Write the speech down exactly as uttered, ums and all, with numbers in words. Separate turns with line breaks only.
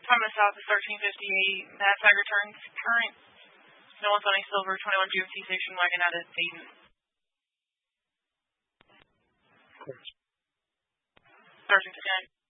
Time of the south is thirteen fifty-eight. NASDAQ returns current. No one's on a silver twenty-one G M T station wagon out of Dayton. Sergeant ten.